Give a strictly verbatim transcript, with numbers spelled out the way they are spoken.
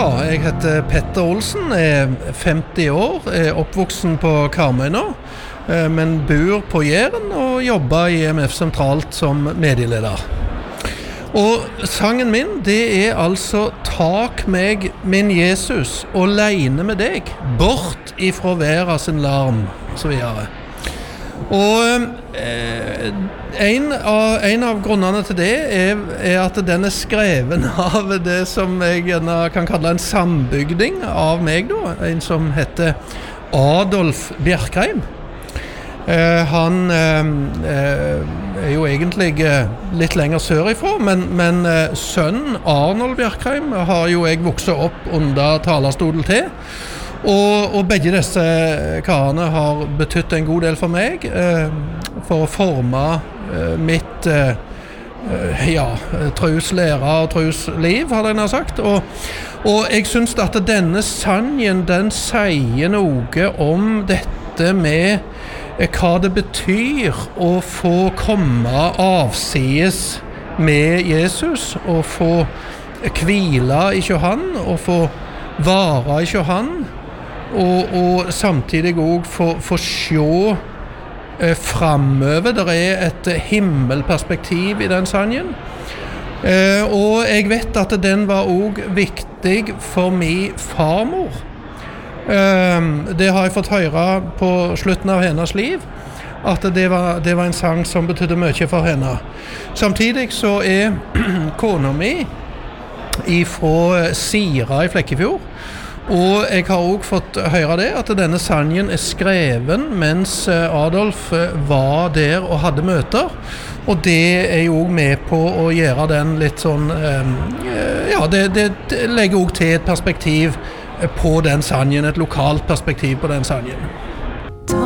Ja, jeg heter Petter Olsen, er femti år, er oppvoksen på Karmøy nå, men bor på Jæren og jobber i E M F sentralt som medieleder. Og sangen min, det er altså «Tak meg, min Jesus, og leine med deg, bort ifra verda sin larm», og så videre. Og eh, en, av, en av grunnene til det er, er at den er skreven av det som jeg gjerne kan kalle en sambygding av meg da, en som heter Adolf Bjerkreim. Eh, han eh, er jo egentlig litt lenger sørifra, men, men eh, sønnen Arnold Bjerkreim har jo jeg vokset opp under talerstolen til. Og, og begge disse karene har betydt en god del for meg eh, for å forme eh, mitt eh, ja, troslære og trosliv, hadde jeg nær sagt. Og, og jeg synes at denne sangen, den sier noe om dette med eh, hva det betyr å få komme avsides med Jesus, og få hvile i han, og få vare i han, Og, og samtidig også få, få se eh, fremover. Det er et himmelperspektiv i den sangen. Eh, og jeg vet at den var også viktig for min farmor. Eh, det har jeg fått høre på slutten av hennes liv, at det var, det var en sang som betydde mye for henne. Samtidig så er kona mi fra Sira i Flekkefjord, og jeg har også fått høre det, at denne sangen er skreven mens Adolf var der og hadde møter, og det er jo også med på å gjøre den litt sånn, ja, det, det legger også til et perspektiv på den sangen, et lokalt perspektiv på den sangen.